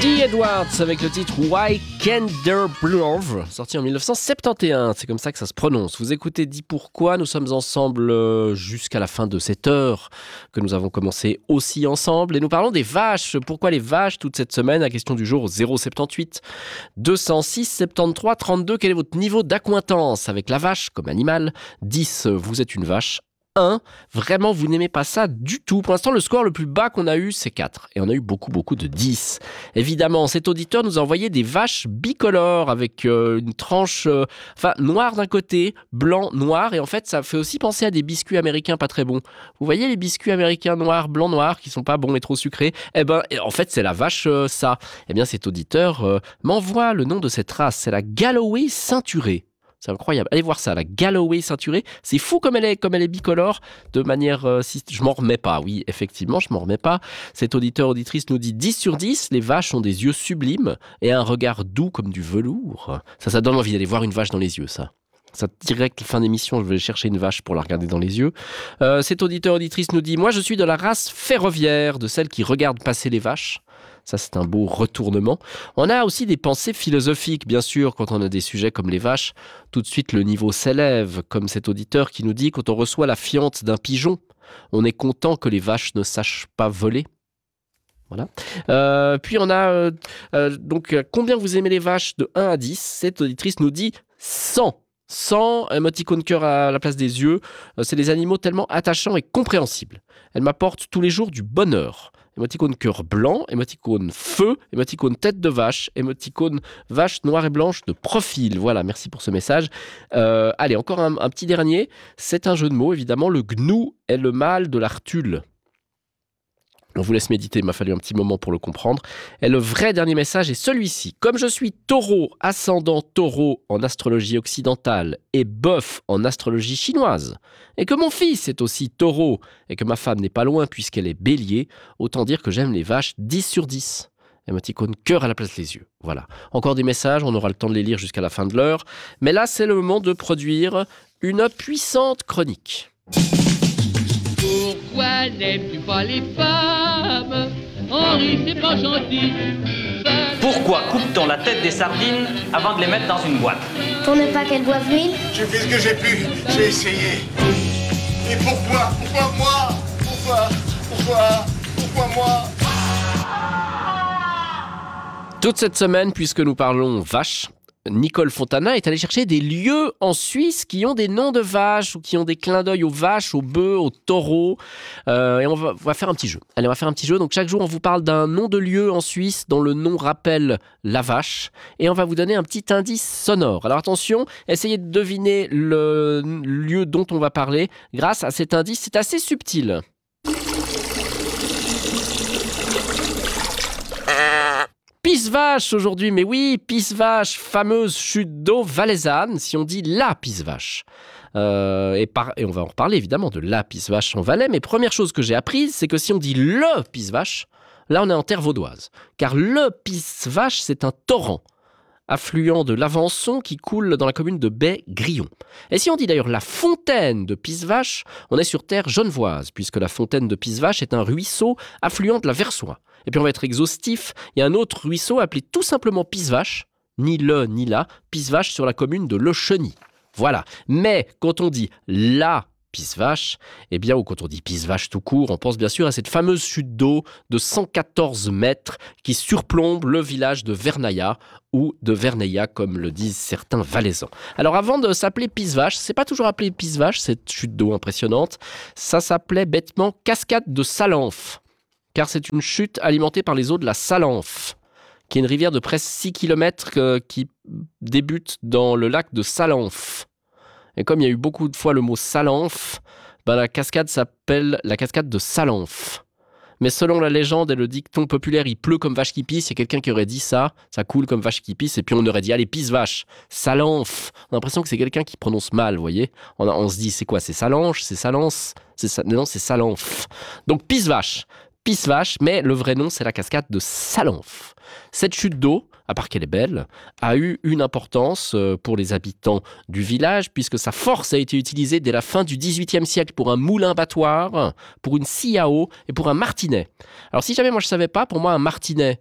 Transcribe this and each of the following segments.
Dee Edwards avec le titre Why Can't There Be Love, sorti en 1971, c'est comme ça que ça se prononce. Vous écoutez Dis Pourquoi, nous sommes ensemble jusqu'à la fin de cette heure que nous avons commencé aussi ensemble et nous parlons des vaches. Pourquoi les vaches toute cette semaine? La question du jour 078 206 73 32. Quel est votre niveau d'accointance avec la vache comme animal? 10, vous êtes une vache. 1, vraiment vous n'aimez pas ça du tout. Pour l'instant, le score le plus bas qu'on a eu, c'est 4. Et on a eu beaucoup de 10. Évidemment, cet auditeur nous a envoyé des vaches bicolores avec une tranche noire d'un côté, blanc, noir. Et en fait, ça fait aussi penser à des biscuits américains pas très bons. Vous voyez les biscuits américains noirs, blanc, noir, qui sont pas bons et trop sucrés? Eh ben, en fait, c'est la vache ça. Eh bien, cet auditeur m'envoie le nom de cette race. C'est la Galloway ceinturée. C'est incroyable. Allez voir ça, la Galloway ceinturée. C'est fou comme elle est bicolore. De manière... je m'en remets pas. Oui, effectivement, je m'en remets pas. Cet auditeur-auditrice nous dit 10 sur 10. Les vaches ont des yeux sublimes et un regard doux comme du velours. Ça donne envie d'aller voir une vache dans les yeux, ça. Ça, direct, fin d'émission, je vais chercher une vache pour la regarder dans les yeux. Cet auditeur-auditrice nous dit « Moi, je suis de la race ferroviaire, de celle qui regarde passer les vaches. » Ça, c'est un beau retournement. On a aussi des pensées philosophiques, bien sûr, quand on a des sujets comme les vaches. Tout de suite, le niveau s'élève, comme cet auditeur qui nous dit « Quand on reçoit la fiente d'un pigeon, on est content que les vaches ne sachent pas voler. » Voilà. Puis on a donc combien vous aimez les vaches de 1 à 10. Cette auditrice nous dit 100. 100, émoticône cœur à la place des yeux. C'est des animaux tellement attachants et compréhensibles. Elles m'apportent tous les jours du bonheur. Émoticône cœur blanc, émoticône feu, émoticône tête de vache, émoticône vache noire et blanche de profil. Voilà, merci pour ce message. Allez, encore un petit dernier. C'est un jeu de mots, évidemment. Le gnou est le mâle de l'artule. On vous laisse méditer, il m'a fallu un petit moment pour le comprendre. Et le vrai dernier message est celui-ci. Comme je suis taureau, ascendant taureau en astrologie occidentale et bœuf en astrologie chinoise, et que mon fils est aussi taureau, et que ma femme n'est pas loin puisqu'elle est bélier, autant dire que j'aime les vaches 10 sur 10. Émoticône cœur à la place des yeux. Voilà. Encore des messages, on aura le temps de les lire jusqu'à la fin de l'heure. Mais là, c'est le moment de produire une puissante chronique. Pourquoi n'aimes-tu pas les femmes? Henri, c'est pas gentil. Pourquoi coupe-t-on la tête des sardines avant de les mettre dans une boîte? Pour ne pas qu'elles boivent l'huile. J'ai fait ce que j'ai pu, j'ai essayé. Et pourquoi? Pourquoi moi? Pourquoi moi? Toute cette semaine, puisque nous parlons vaches, Nicole Fontana est allée chercher des lieux en Suisse qui ont des noms de vaches ou qui ont des clins d'œil aux vaches, aux bœufs, aux taureaux. Et on va faire un petit jeu. Allez, on va faire un petit jeu. Donc chaque jour, on vous parle d'un nom de lieu en Suisse dont le nom rappelle la vache. Et on va vous donner un petit indice sonore. Alors attention, essayez de deviner le lieu dont on va parler grâce à cet indice. C'est assez subtil. Pisse-Vache aujourd'hui, mais oui, Pisse-Vache, fameuse chute d'eau valaisanne, si on dit la Pisse-Vache. Et on va en reparler évidemment de la Pisse-Vache en Valais, mais première chose que j'ai apprise, c'est que si on dit le Pisse-Vache, là on est en terre vaudoise. Car le Pisse-Vache, c'est un torrent, affluent de l'Avançon qui coule dans la commune de Baie-Grillon. Et si on dit d'ailleurs la fontaine de Pisse-Vache, on est sur terre genevoise, puisque la fontaine de Pisse-Vache est un ruisseau affluent de la Versoix. Et puis on va être exhaustif, il y a un autre ruisseau appelé tout simplement Pisse-Vache, ni le ni la, Pisse-Vache sur la commune de Le Cheny. Voilà. Mais quand on dit la Pisse-Vache, eh bien, ou quand on dit Pisse-Vache tout court, on pense bien sûr à cette fameuse chute d'eau de 114 mètres qui surplombe le village de Vernaya, ou de Verneia, comme le disent certains Valaisans. Alors avant de s'appeler Pisse-Vache, c'est pas toujours appelé Pisse-Vache, cette chute d'eau impressionnante, ça s'appelait bêtement Cascade de Salanfe, car c'est une chute alimentée par les eaux de la Salanfe, qui est une rivière de presque 6 km qui débute dans le lac de Salanfe. Et comme il y a eu beaucoup de fois le mot Salanfe, la cascade s'appelle la cascade de Salanfe. Mais selon la légende et le dicton populaire, il pleut comme vache qui pisse, il y a quelqu'un qui aurait dit ça coule comme vache qui pisse, et puis on aurait dit allez, pisse-vache, Salanfe. On a l'impression que c'est quelqu'un qui prononce mal, vous voyez. On se dit c'est quoi, c'est Salange, c'est Salance, non, c'est Salanfe. Donc pisse-vache, mais le vrai nom c'est la cascade de Salanfe. Cette chute d'eau, à part qu'elle est belle, a eu une importance pour les habitants du village, puisque sa force a été utilisée dès la fin du XVIIIe siècle pour un moulin-battoir, pour une scie à eau et pour un martinet. Alors si jamais moi je ne savais pas, pour moi un martinet,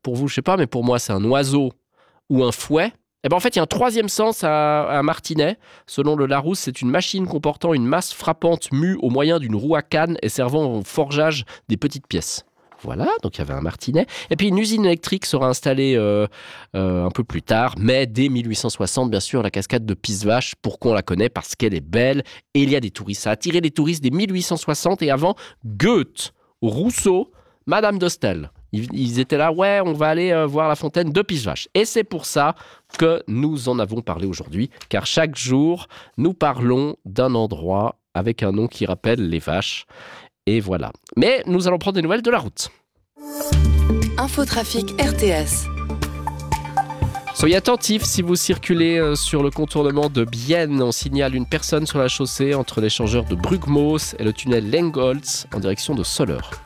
pour vous, je sais pas, mais pour moi, c'est un oiseau ou un fouet. Et ben en fait, il y a un troisième sens à un martinet. Selon le Larousse, c'est une machine comportant une masse frappante mue au moyen d'une roue à canne et servant au forgeage des petites pièces. Voilà, donc il y avait un martinet. Et puis une usine électrique sera installée un peu plus tard, mais dès 1860, bien sûr, la cascade de Pissevache. Pourquoi on la connaît ? Parce qu'elle est belle et il y a des touristes. Ça a attiré les touristes dès 1860 et avant, Goethe, Rousseau, Madame de Staël. Ils étaient là, ouais, on va aller voir la fontaine de Pissevache. Et c'est pour ça que nous en avons parlé aujourd'hui, car chaque jour, nous parlons d'un endroit avec un nom qui rappelle les vaches. Et voilà. Mais nous allons prendre des nouvelles de la route. Infotrafic RTS. Soyez attentifs si vous circulez sur le contournement de Bienne. On signale une personne sur la chaussée entre l'échangeur de Brugmoos et le tunnel Lengholz en direction de Soleure.